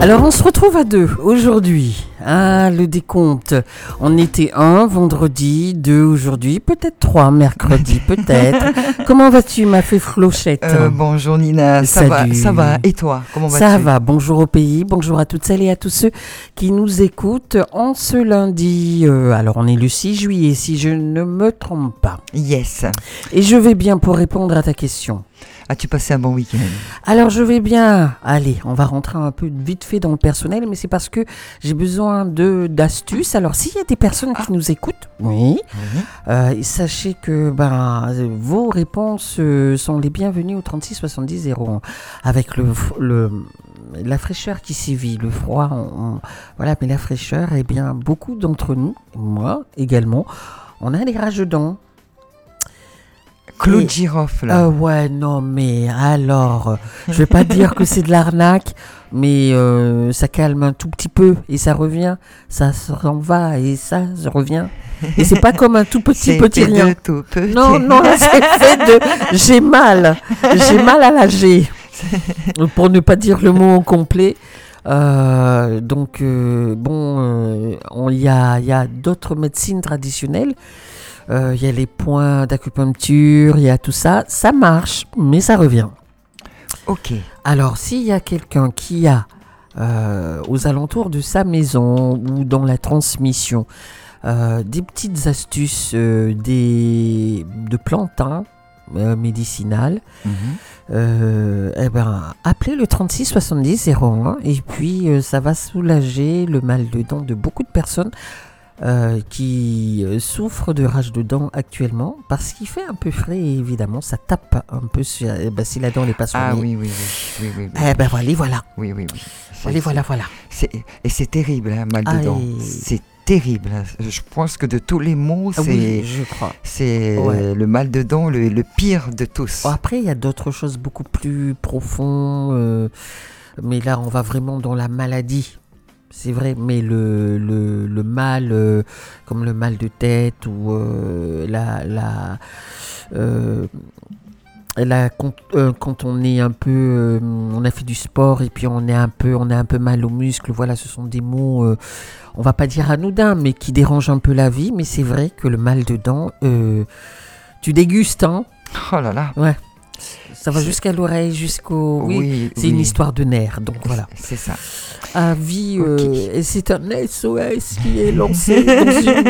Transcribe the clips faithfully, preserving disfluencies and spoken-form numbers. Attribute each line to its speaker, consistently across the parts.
Speaker 1: Alors on se retrouve à deux aujourd'hui. Ah, le décompte. On était un vendredi, deux aujourd'hui, peut-être trois mercredi, peut-être. Comment vas-tu, ma fée Flochette?
Speaker 2: euh, Bonjour Nina, ça
Speaker 1: Salut.
Speaker 2: va, ça va. Et toi, comment vas-tu?
Speaker 1: Ça va, bonjour au pays, bonjour à toutes celles et à tous ceux qui nous écoutent en ce lundi. Euh, alors on est le six juillet, si je ne me trompe pas.
Speaker 2: Yes.
Speaker 1: Et je vais bien pour répondre à ta question.
Speaker 2: As-tu passé un bon week-end?
Speaker 1: Alors je vais bien. Allez, on va rentrer un peu vite fait dans le personnel, mais c'est parce que j'ai besoin de d'astuces. Alors s'il y a des personnes qui nous écoutent, oui,
Speaker 2: Oui.
Speaker 1: euh, sachez que ben vos réponses euh, sont les bienvenues au trente-six soixante-dix zéro un. Avec le le la fraîcheur qui sévit, le froid, on, on- voilà, mais la fraîcheur, eh bien beaucoup d'entre nous, moi également, on a des rages de dents.
Speaker 2: Claude
Speaker 1: Et-
Speaker 2: Girofle, là.
Speaker 1: Ah ouais, non, mais alors, je vais pas dire que c'est de l'arnaque, mais euh, ça calme un tout petit peu et ça revient, ça s'en va et ça se revient. Et c'est pas comme un tout petit
Speaker 2: C'est
Speaker 1: petit
Speaker 2: fait
Speaker 1: rien.
Speaker 2: de tout petit.
Speaker 1: Non, non, là, c'est fait de j'ai mal, j'ai mal à la G, pour ne pas dire le mot au complet. Euh, donc, euh, bon, euh, on- il y a, il y a d'autres médecines traditionnelles. Euh, Il y a les points d'acupuncture, il y a tout ça. Ça marche, mais ça revient.
Speaker 2: Ok.
Speaker 1: Alors, s'il y a quelqu'un qui a euh, aux alentours de sa maison ou dans la transmission euh, des petites astuces euh, des, de plantes hein, euh, médicinales,
Speaker 2: Mhm.
Speaker 1: euh, eh ben, appelez le trente-six soixante-dix zéro un et puis euh, ça va soulager le mal de dents de beaucoup de personnes euh, qui euh, souffrent de rage de dents actuellement parce qu'il fait un peu frais et évidemment ça tape un peu sur, eh ben, si la dent n'est pas soignée.
Speaker 2: Ah oui, oui, oui. oui, oui, oui.
Speaker 1: Eh ben voilà, voilà,
Speaker 2: Oui, oui, oui. C'est-
Speaker 1: voilà, voilà, voilà.
Speaker 2: c'est- Et c'est terrible, hein, mal de
Speaker 1: Ah,
Speaker 2: dents.
Speaker 1: et-
Speaker 2: C'est terrible. hein. Je pense que de tous les mots,
Speaker 1: Ah
Speaker 2: c'est
Speaker 1: oui, je crois.
Speaker 2: c'est
Speaker 1: Ouais.
Speaker 2: le mal de dents le, le pire de tous.
Speaker 1: Bon, après, il y a d'autres choses beaucoup plus profondes, euh, mais là, on va vraiment dans la maladie. C'est vrai, mais le, le, le mal, euh, comme le mal de tête ou euh, la, la, euh, la- quand, euh, quand on est un peu, euh, on a fait du sport et puis on est un peu, on a un peu mal aux muscles. Voilà, ce sont des mots, euh, on va pas dire anodins, mais qui dérangent un peu la vie. Mais c'est vrai que le mal de dents, euh, tu dégustes, hein.
Speaker 2: Oh là là.
Speaker 1: Ouais. Ça va
Speaker 2: C'est-
Speaker 1: jusqu'à l'oreille, jusqu'au. Oui,
Speaker 2: Oui,
Speaker 1: c'est une
Speaker 2: oui.
Speaker 1: histoire de nerfs, donc voilà.
Speaker 2: C'est ça.
Speaker 1: Avis,
Speaker 2: Ok.
Speaker 1: euh, et c'est un S O S qui est lancé dans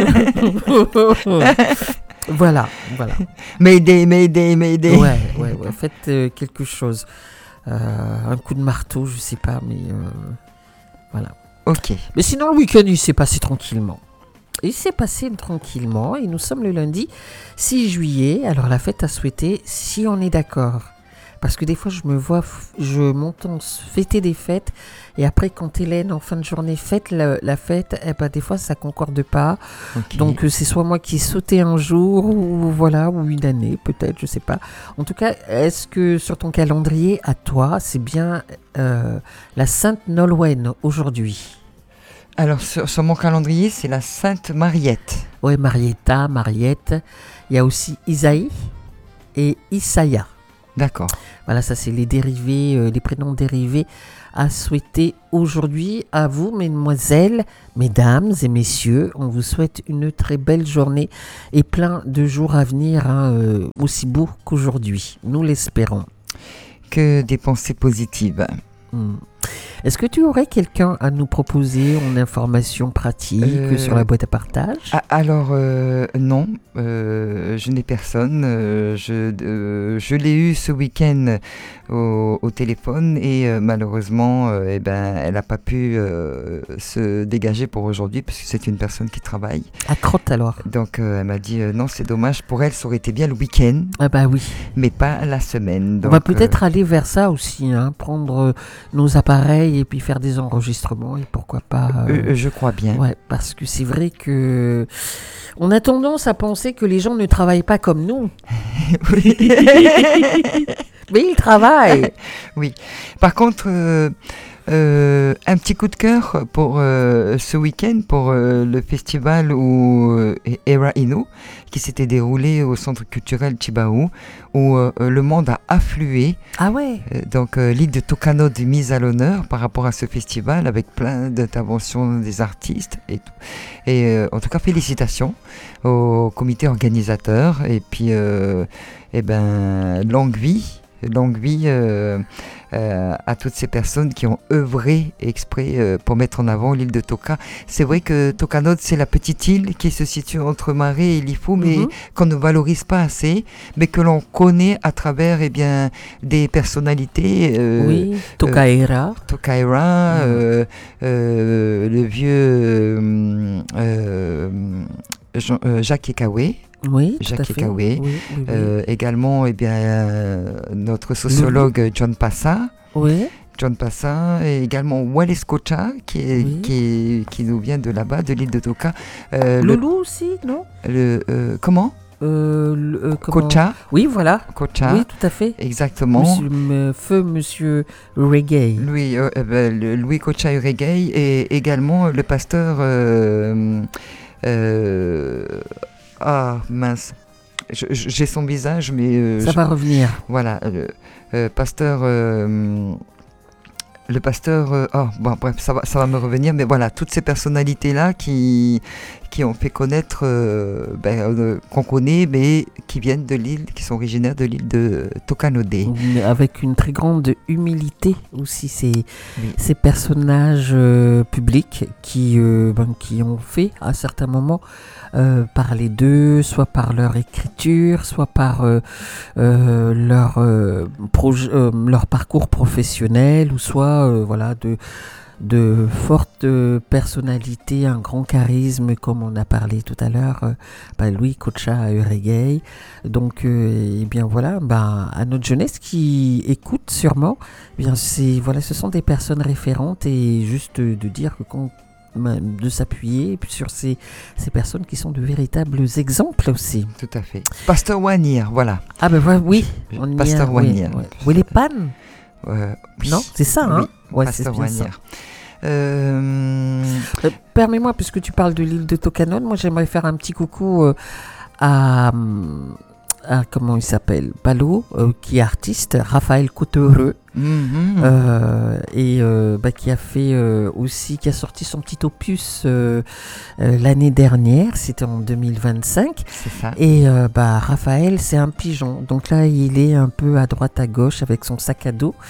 Speaker 1: une. Voilà, voilà.
Speaker 2: M'aider, m'aider, m'aider.
Speaker 1: Ouais, ouais, ouais. Faites euh, quelque chose. Euh, un coup de marteau, je sais pas, mais euh, voilà.
Speaker 2: Ok.
Speaker 1: Mais sinon, le week-end, il s'est passé tranquillement. Il s'est passé tranquillement et nous sommes le lundi six juillet. Alors la fête à souhaiter, si on est d'accord. Parce que des fois, je me vois, f- je m'entends fêter des fêtes et après, quand Hélène, en fin de journée, fête la, la fête, eh ben, des fois, ça concorde pas.
Speaker 2: ok.
Speaker 1: Donc, euh, c'est soit moi qui ai sauté un jour ou voilà, ou une année, peut-être, je sais pas. En tout cas, est-ce que sur ton calendrier, à toi, c'est bien euh, la Sainte Nolwenn aujourd'hui?
Speaker 2: Alors, sur, sur mon calendrier, c'est la Sainte Mariette.
Speaker 1: Ouais, Marietta, Mariette. Il y a aussi Isaïe et Isaiah.
Speaker 2: D'accord.
Speaker 1: Voilà, ça c'est les dérivés, euh, les prénoms dérivés à souhaiter aujourd'hui à vous, mesdemoiselles, mesdames et messieurs. On vous souhaite une très belle journée et plein de jours à venir, hein, euh, aussi beaux qu'aujourd'hui. Nous l'espérons.
Speaker 2: Que des pensées positives.
Speaker 1: Hmm. Est-ce que tu aurais quelqu'un à nous proposer en information pratique
Speaker 2: Euh,
Speaker 1: sur la boîte à partage?
Speaker 2: Ah, alors, euh, non, euh, je n'ai personne. euh, je euh, je l'ai eu ce week-end au, au téléphone et euh, malheureusement, euh, eh ben, elle n'a pas pu euh, se dégager pour aujourd'hui parce que c'est une personne qui travaille.
Speaker 1: À crotte alors.
Speaker 2: Donc, euh, elle m'a dit euh, non, c'est dommage. Pour elle, ça aurait été bien le week-end,
Speaker 1: Ah bah oui.
Speaker 2: mais pas la semaine.
Speaker 1: On va
Speaker 2: Donc,
Speaker 1: peut-être aller vers ça aussi, hein, prendre euh, nos appareils et puis faire des enregistrements et pourquoi pas.
Speaker 2: euh,
Speaker 1: euh,
Speaker 2: euh, je crois bien.
Speaker 1: Ouais, parce que c'est vrai que on a tendance à penser que les gens ne travaillent pas comme nous.
Speaker 2: Oui.
Speaker 1: Mais ils travaillent.
Speaker 2: Oui. Par contre, euh, Euh, un petit coup de cœur pour euh, ce week-end, pour euh, le festival où, euh, Era Inu, qui s'était déroulé au centre culturel Chibaou, où euh, le monde a afflué.
Speaker 1: Ah ouais.
Speaker 2: Euh, donc euh, l'île de Tokanod est mise à l'honneur par rapport à ce festival, avec plein d'interventions des artistes et tout. Et euh, en tout cas, félicitations au comité organisateur. Et puis, euh, eh ben, longue vie, longue vie euh, euh, à toutes ces personnes qui ont œuvré exprès euh, pour mettre en avant l'île de Toka. C'est vrai que Tokanod, c'est la petite île qui se situe entre Marais et Lifou, mais
Speaker 1: Mhm.
Speaker 2: qu'on ne valorise pas assez, mais que l'on connaît à travers eh bien, des personnalités. euh,
Speaker 1: Oui, Tokaera.
Speaker 2: Tokaira,
Speaker 1: Mhm.
Speaker 2: euh, euh, le vieux euh, euh, Jean- euh, Jacques Ekawe,
Speaker 1: Oui, tout
Speaker 2: Jacques
Speaker 1: à fait.
Speaker 2: Ekawe.
Speaker 1: Oui, oui, oui.
Speaker 2: Euh, également eh bien, euh, notre sociologue John Passa.
Speaker 1: Oui,
Speaker 2: John Passa et également Wallace Kocha qui, est-
Speaker 1: Oui.
Speaker 2: qui, est- qui nous vient de là-bas, de l'île de Toka. Euh, le,
Speaker 1: Loulou aussi, non
Speaker 2: le, euh, comment
Speaker 1: euh, le- euh, comment-
Speaker 2: Kocha,
Speaker 1: Oui, voilà.
Speaker 2: Kocha,
Speaker 1: Oui, tout à fait.
Speaker 2: exactement.
Speaker 1: Monsieur, me- feu Monsieur Reggae.
Speaker 2: Louis, euh, euh, ben, le- Louis Kocha Uregei et également le pasteur. euh, euh, ah mince, Je- je- j'ai son visage, mais euh,
Speaker 1: Ça
Speaker 2: je-
Speaker 1: va revenir.
Speaker 2: voilà, euh, euh, pasteur. euh, le pasteur. euh, oh, bon, bref, ça va, ça va me revenir, mais voilà, toutes ces personnalités-là qui, qui ont fait connaître, euh, ben, euh, qu'on connaît, mais qui viennent de l'île, qui sont originaires de l'île de Tokanodé.
Speaker 1: Mais avec une très grande humilité aussi, ces,
Speaker 2: Oui.
Speaker 1: ces personnages euh, publics qui, euh, ben, qui ont fait à certains moments euh, parler d'eux, soit par leur écriture, soit par euh, euh, leur, euh, proje- euh, leur parcours professionnel, ou soit euh, voilà, de, de fortes personnalités, un grand charisme, comme on a parlé tout à l'heure, euh, bah, Louis Kocha Uregei. Donc, euh, eh bien voilà, bah, à notre jeunesse qui écoute sûrement, eh bien c'est voilà, ce sont des personnes référentes, et juste de, de dire que quand de s'appuyer sur ces, ces personnes qui sont de véritables exemples aussi.
Speaker 2: Tout à fait. Pasteur Wanir, voilà.
Speaker 1: Ah ben voilà, oui, on y
Speaker 2: Pasteur
Speaker 1: a, oui,
Speaker 2: Wanir.
Speaker 1: ouais. Oui, les pannes,
Speaker 2: Euh, oui.
Speaker 1: non, c'est ça, hein.
Speaker 2: Oui,
Speaker 1: Ouais, c'est
Speaker 2: Pasteur
Speaker 1: bien ça.
Speaker 2: Wanir. Euh,
Speaker 1: Euh, Permets-moi, puisque tu parles de l'île de Tokanod, moi j'aimerais faire un petit coucou euh, à, hum, à, comment il s'appelle, Palo, euh, qui est artiste, Raphaël Couteureux,
Speaker 2: mhm.
Speaker 1: euh, et euh, bah, qui a fait euh, aussi, qui a sorti son petit opus euh, euh, l'année dernière, c'était en deux mille vingt-cinq.
Speaker 2: C'est ça.
Speaker 1: Et euh, bah, Raphaël, c'est un pigeon. Donc là, il est un peu à droite, à gauche avec son sac à dos.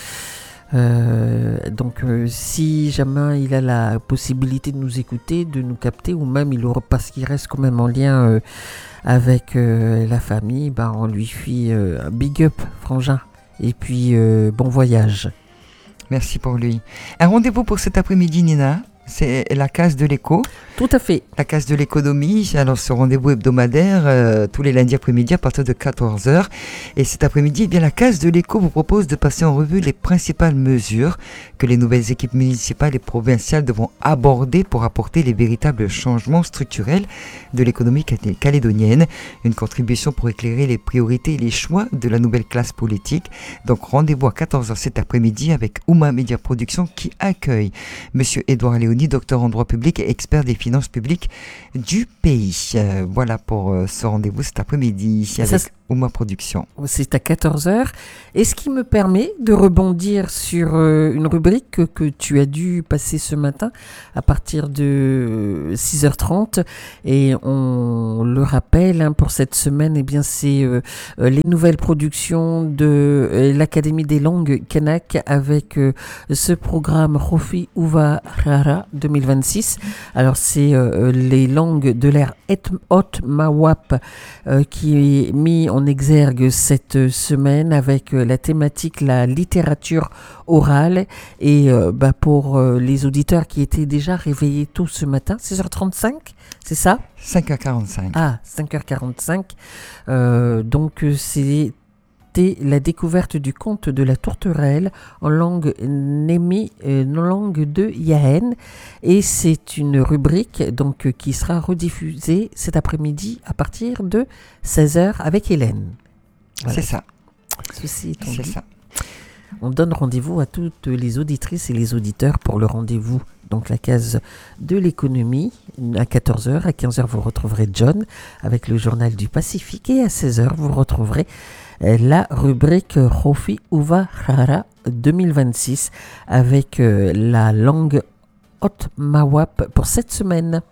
Speaker 1: Euh, donc euh, si jamais il a la possibilité de nous écouter, de nous capter, ou même il aura, parce qu'il reste quand même en lien euh, avec euh, la famille, bah, on lui fait euh, un big up, frangin. Et puis euh, bon voyage.
Speaker 2: Merci pour lui. Un rendez-vous pour cet après-midi, Nina. C'est la case de l'écho,
Speaker 1: Tout à fait.
Speaker 2: la case de l'économie. Alors, ce rendez-vous hebdomadaire, euh, tous les lundis après-midi à partir de quatorze heures. Et cet après-midi, eh bien, la case de l'écho vous propose de passer en revue les principales mesures que les nouvelles équipes municipales et provinciales devront aborder pour apporter les véritables changements structurels de l'économie calé- calédonienne. Une contribution pour éclairer les priorités et les choix de la nouvelle classe politique. Donc, rendez-vous à quatorze heures cet après-midi avec Ouma Média Production qui accueille Monsieur Édouard Léoni, docteur en droit public et expert des finances publiques du pays. Euh, voilà pour euh, ce rendez-vous cet après-midi
Speaker 1: Ça,
Speaker 2: avec
Speaker 1: c'est-
Speaker 2: Ouma Production.
Speaker 1: C'est à quatorze heures. Et ce qui me permet de rebondir sur euh, une rubrique que, que tu as dû passer ce matin à partir de euh, six heures trente. Et on le rappelle, hein, pour cette semaine, eh bien, c'est euh, euh, les nouvelles productions de euh, l'Académie des langues kanak avec euh, ce programme Rofi Uva Rara deux mille vingt-six. Alors, c'est euh, les langues de l'ère Haute Mawap euh, qui est mis en exergue cette semaine avec euh, la thématique la littérature orale. Et euh, bah, pour euh, les auditeurs qui étaient déjà réveillés tôt ce matin, six heures trente-cinq, c'est ça?
Speaker 2: cinq heures quarante-cinq.
Speaker 1: Ah, cinq heures quarante-cinq. Euh, donc euh, c'était la découverte du conte de la tourterelle en langue némi, euh, en langue de Yahen. Et c'est une rubrique donc, euh, qui sera rediffusée cet après-midi à partir de seize heures avec Hélène. Voilà.
Speaker 2: C'est ça.
Speaker 1: Ceci étant
Speaker 2: C'est
Speaker 1: dit.
Speaker 2: ça.
Speaker 1: On donne rendez-vous à toutes les auditrices et les auditeurs pour le rendez-vous. Donc la case de l'économie à quatorze heures. À quinze heures, vous retrouverez John avec le journal du Pacifique. Et à seize heures, vous retrouverez la rubrique Rofi Uva Rara deux mille vingt-six avec la langue Otmawap pour cette semaine.